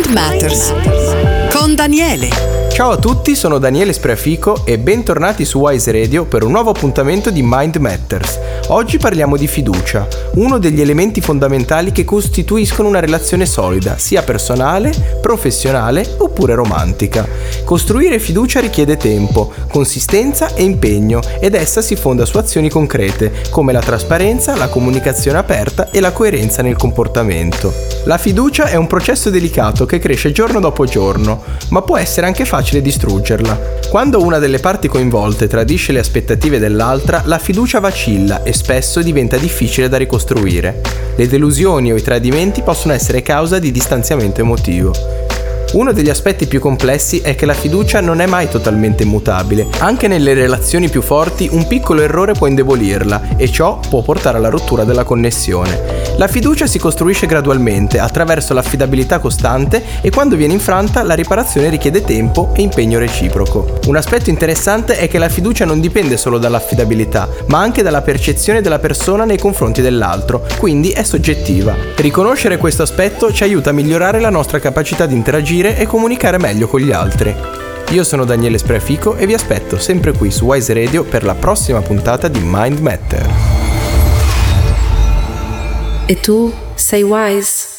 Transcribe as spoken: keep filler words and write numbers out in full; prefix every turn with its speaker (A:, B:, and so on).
A: Mind Matters con Daniele.
B: Ciao a tutti, sono Daniele Spreafico e bentornati su Wise Radio per un nuovo appuntamento di Mind Matters. Oggi parliamo di fiducia, uno degli elementi fondamentali che costituiscono una relazione solida, sia personale, professionale oppure romantica. Costruire fiducia richiede tempo, consistenza e impegno ed essa si fonda su azioni concrete, come la trasparenza, la comunicazione aperta e la coerenza nel comportamento. La fiducia è un processo delicato che cresce giorno dopo giorno, ma può essere anche facile distruggerla. Quando una delle parti coinvolte tradisce le aspettative dell'altra, la fiducia vacilla e spesso diventa difficile da ricostruire. Le delusioni o i tradimenti possono essere causa di distanziamento emotivo. Uno degli aspetti più complessi è che la fiducia non è mai totalmente immutabile. Anche nelle relazioni più forti un piccolo errore può indebolirla e ciò può portare alla rottura della connessione. La fiducia si costruisce gradualmente attraverso l'affidabilità costante e quando viene infranta la riparazione richiede tempo e impegno reciproco. Un aspetto interessante è che la fiducia non dipende solo dall'affidabilità, ma anche dalla percezione della persona nei confronti dell'altro, quindi è soggettiva. Riconoscere questo aspetto ci aiuta a migliorare la nostra capacità di interagire e comunicare meglio con gli altri. Io sono Daniele Spreafico e vi aspetto sempre qui su Wise Radio per la prossima puntata di Mind Matter.
C: E tu sei wise?